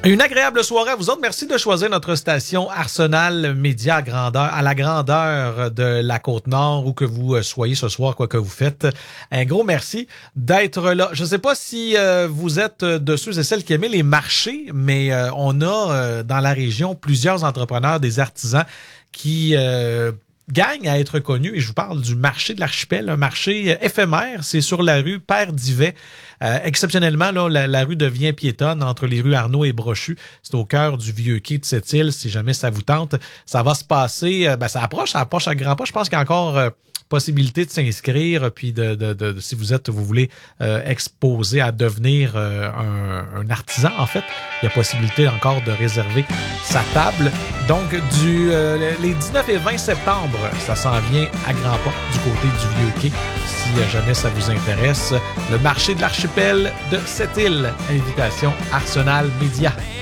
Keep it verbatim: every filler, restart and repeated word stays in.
Une agréable soirée à vous autres. Merci de choisir notre station Arsenal Média à grandeur, à la grandeur de la Côte-Nord, où que vous soyez ce soir, quoi que vous faites. Un gros merci d'être là. Je ne sais pas si euh, vous êtes de ceux et celles qui aiment les marchés, mais euh, on a euh, dans la région plusieurs entrepreneurs, des artisans qui euh, gagnent à être connus. Et je vous parle du marché de l'archipel, un marché éphémère. C'est sur la rue Père-Divet. Euh, exceptionnellement, là, la, la rue devient piétonne entre les rues Arnaud et Brochu. C'est au cœur du vieux quai de cette île, si jamais ça vous tente. Ça va se passer, euh, ben, ça approche, ça approche à grands pas. Je pense qu'il y a encore euh, possibilité de s'inscrire, puis de, de, de, de si vous êtes, vous voulez euh, exposer à devenir euh, un, un artisan, en fait, il y a possibilité encore de réserver sa table. Donc, du euh, les dix-neuf et vingt septembre, ça s'en vient à grands pas du côté du vieux quai. Si jamais ça vous intéresse, le marché de l'archipel de cette île. Invitation Arsenal Média.